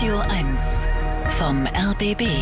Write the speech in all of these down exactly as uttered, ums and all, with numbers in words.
Radio eins vom R B B.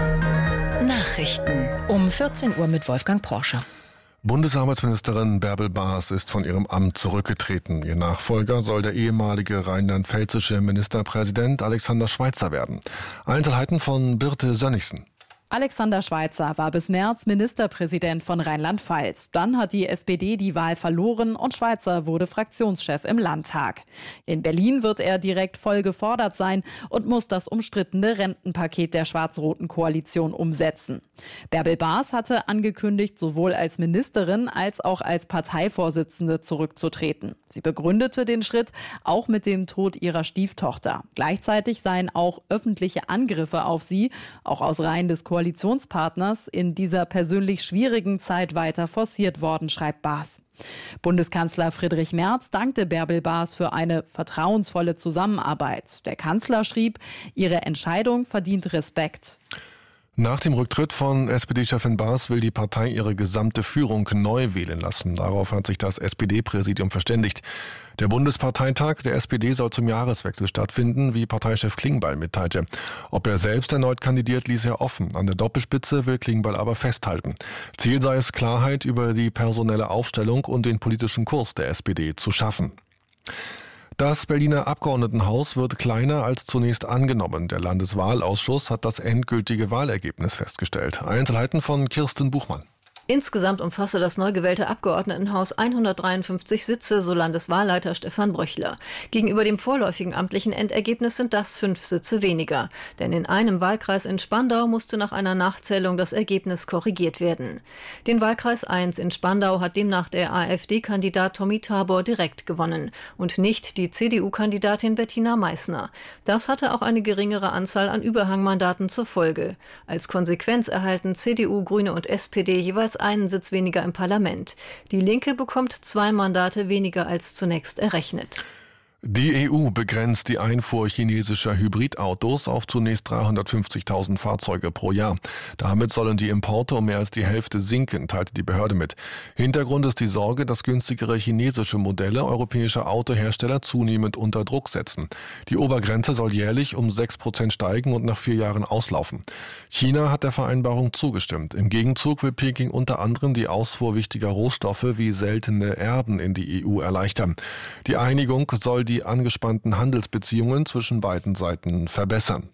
Nachrichten um vierzehn Uhr mit Wolfgang Porsche. Bundesarbeitsministerin Bärbel Baas ist von ihrem Amt zurückgetreten. Ihr Nachfolger soll der ehemalige rheinland-pfälzische Ministerpräsident Alexander Schweitzer werden. Einzelheiten von Birte Sönnigsen. Alexander Schweitzer war bis März Ministerpräsident von Rheinland-Pfalz. Dann hat die S P D die Wahl verloren und Schweitzer wurde Fraktionschef im Landtag. In Berlin wird er direkt voll gefordert sein und muss das umstrittene Rentenpaket der schwarz-roten Koalition umsetzen. Bärbel Baas hatte angekündigt, sowohl als Ministerin als auch als Parteivorsitzende zurückzutreten. Sie begründete den Schritt auch mit dem Tod ihrer Stieftochter. Gleichzeitig seien auch öffentliche Angriffe auf sie, auch aus Reihen des Koalitionspartners, in dieser persönlich schwierigen Zeit weiter forciert worden, schreibt Baas. Bundeskanzler Friedrich Merz dankte Bärbel Baas für eine vertrauensvolle Zusammenarbeit. Der Kanzler schrieb, ihre Entscheidung verdient Respekt. Nach dem Rücktritt von S P D-Chefin Baas will die Partei ihre gesamte Führung neu wählen lassen. Darauf hat sich das S P D-Präsidium verständigt. Der Bundesparteitag der S P D soll zum Jahreswechsel stattfinden, wie Parteichef Klingbeil mitteilte. Ob er selbst erneut kandidiert, ließ er offen. An der Doppelspitze will Klingbeil aber festhalten. Ziel sei es, Klarheit über die personelle Aufstellung und den politischen Kurs der S P D zu schaffen. Das Berliner Abgeordnetenhaus wird kleiner als zunächst angenommen. Der Landeswahlausschuss hat das endgültige Wahlergebnis festgestellt. Einzelheiten von Kirsten Buchmann. Insgesamt umfasse das neu gewählte Abgeordnetenhaus hundertdreiundfünfzig Sitze, so Landeswahlleiter Stefan Bröchler. Gegenüber dem vorläufigen amtlichen Endergebnis sind das fünf Sitze weniger. Denn in einem Wahlkreis in Spandau musste nach einer Nachzählung das Ergebnis korrigiert werden. Den Wahlkreis eins in Spandau hat demnach der AfD-Kandidat Tommy Tabor direkt gewonnen und nicht die C D U-Kandidatin Bettina Meißner. Das hatte auch eine geringere Anzahl an Überhangmandaten zur Folge. Als Konsequenz erhalten C D U, Grüne und S P D jeweils einen Sitz weniger im Parlament. Die Linke bekommt zwei Mandate weniger als zunächst errechnet. Die E U begrenzt die Einfuhr chinesischer Hybridautos auf zunächst dreihundertfünfzigtausend Fahrzeuge pro Jahr. Damit sollen die Importe um mehr als die Hälfte sinken, teilte die Behörde mit. Hintergrund ist die Sorge, dass günstigere chinesische Modelle europäischer Autohersteller zunehmend unter Druck setzen. Die Obergrenze soll jährlich um sechs Prozent steigen und nach vier Jahren auslaufen. China hat der Vereinbarung zugestimmt. Im Gegenzug will Peking unter anderem die Ausfuhr wichtiger Rohstoffe wie seltene Erden in die E U erleichtern. Die Einigung soll die angespannten Handelsbeziehungen zwischen beiden Seiten verbessern.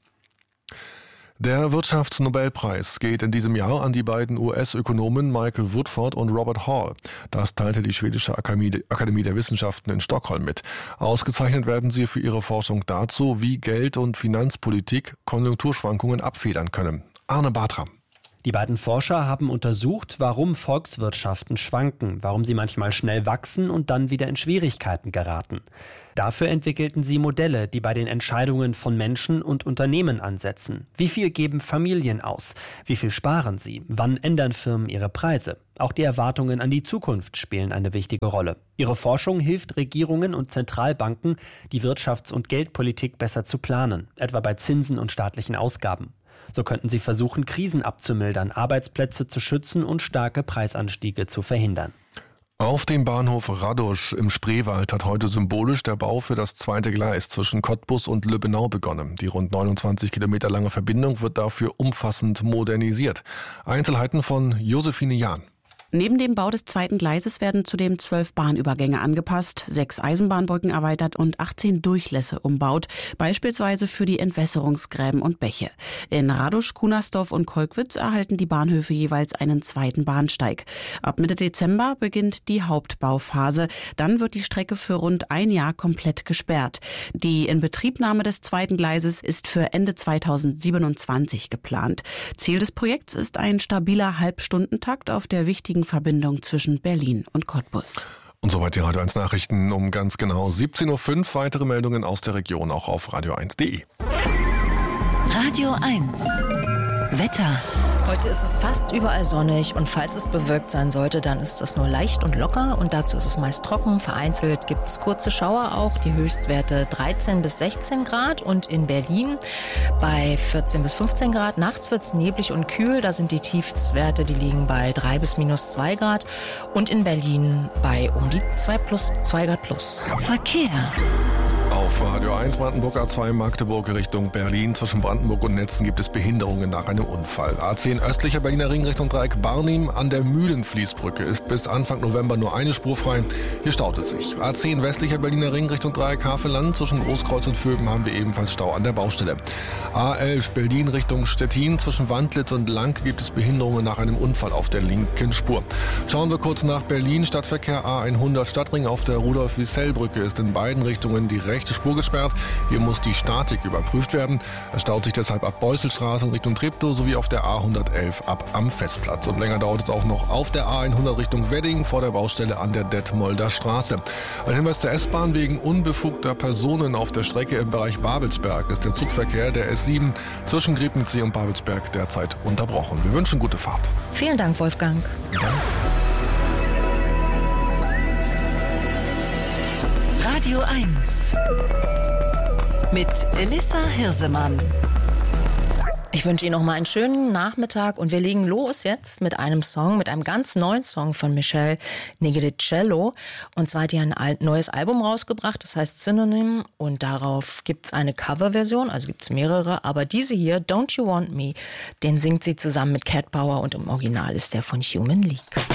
Der Wirtschaftsnobelpreis geht in diesem Jahr an die beiden U S-Ökonomen Michael Woodford und Robert Hall. Das teilte die schwedische Akademie der Wissenschaften in Stockholm mit. Ausgezeichnet werden sie für ihre Forschung dazu, wie Geld- und Finanzpolitik Konjunkturschwankungen abfedern können. Arne Bartram. Die beiden Forscher haben untersucht, warum Volkswirtschaften schwanken, warum sie manchmal schnell wachsen und dann wieder in Schwierigkeiten geraten. Dafür entwickelten sie Modelle, die bei den Entscheidungen von Menschen und Unternehmen ansetzen. Wie viel geben Familien aus? Wie viel sparen sie? Wann ändern Firmen ihre Preise? Auch die Erwartungen an die Zukunft spielen eine wichtige Rolle. Ihre Forschung hilft Regierungen und Zentralbanken, die Wirtschafts- und Geldpolitik besser zu planen, etwa bei Zinsen und staatlichen Ausgaben. So könnten sie versuchen, Krisen abzumildern, Arbeitsplätze zu schützen und starke Preisanstiege zu verhindern. Auf dem Bahnhof Radosch im Spreewald hat heute symbolisch der Bau für das zweite Gleis zwischen Cottbus und Lübbenau begonnen. Die rund neunundzwanzig Kilometer lange Verbindung wird dafür umfassend modernisiert. Einzelheiten von Josephine Jahn. Neben dem Bau des zweiten Gleises werden zudem zwölf Bahnübergänge angepasst, sechs Eisenbahnbrücken erweitert und achtzehn Durchlässe umbaut, beispielsweise für die Entwässerungsgräben und Bäche. In Radosch, Kunersdorf und Kolkwitz erhalten die Bahnhöfe jeweils einen zweiten Bahnsteig. Ab Mitte Dezember beginnt die Hauptbauphase. Dann wird die Strecke für rund ein Jahr komplett gesperrt. Die Inbetriebnahme des zweiten Gleises ist für Ende zweitausendsiebenundzwanzig geplant. Ziel des Projekts ist ein stabiler Halbstundentakt auf der wichtigen Verbindung zwischen Berlin und Cottbus. Und soweit die Radio eins Nachrichten um ganz genau siebzehn Uhr fünf. Weitere Meldungen aus der Region auch auf radio eins punkt de. Radio eins Wetter. Heute ist es fast überall sonnig und falls es bewölkt sein sollte, dann ist das nur leicht und locker und dazu ist es meist trocken. Vereinzelt gibt es kurze Schauer auch, die Höchstwerte dreizehn bis sechzehn Grad und in Berlin bei vierzehn bis fünfzehn Grad. Nachts wird es neblig und kühl, da sind die Tiefstwerte, die liegen bei drei bis minus zwei Grad und in Berlin bei um die zwei plus, zwei Grad plus. Verkehr. Auf Radio eins Brandenburg A zwei Magdeburg Richtung Berlin. Zwischen Brandenburg und Netzen gibt es Behinderungen nach einem Unfall. A zehn östlicher Berliner Ring Richtung Dreieck Barnim an der Mühlenfließbrücke ist bis Anfang November nur eine Spur frei. Hier staut es sich. A zehn westlicher Berliner Ring Richtung Dreieck Havelland. Zwischen Großkreuz und Vöben haben wir ebenfalls Stau an der Baustelle. A elf Berlin Richtung Stettin. Zwischen Wandlitz und Lanke gibt es Behinderungen nach einem Unfall auf der linken Spur. Schauen wir kurz nach Berlin. Stadtverkehr A hundert Stadtring auf der Rudolf-Wiesel-Brücke ist in beiden Richtungen die rechte Spur gesperrt. Hier muss die Statik überprüft werden. Es staut sich deshalb ab Beuselstraße in Richtung Treptow sowie auf der A hundertelf ab am Festplatz. Und länger dauert es auch noch auf der A hundert Richtung Wedding vor der Baustelle an der Detmolder Straße. Ein Hinweis zur S-Bahn: wegen unbefugter Personen auf der Strecke im Bereich Babelsberg ist der Zugverkehr der S sieben zwischen Griebnitzsee und Babelsberg derzeit unterbrochen. Wir wünschen gute Fahrt. Vielen Dank, Wolfgang. Danke. Radio eins mit Elissa Hirsemann. Ich wünsche Ihnen noch mal einen schönen Nachmittag und wir legen los jetzt mit einem Song, mit einem ganz neuen Song von Michelle Negricello. Und zwar hat die ein neues Album rausgebracht, das heißt Synonym, und darauf gibt es eine Coverversion, also gibt es mehrere, aber diese hier, Don't You Want Me, den singt sie zusammen mit Cat Power und im Original ist der von Human League.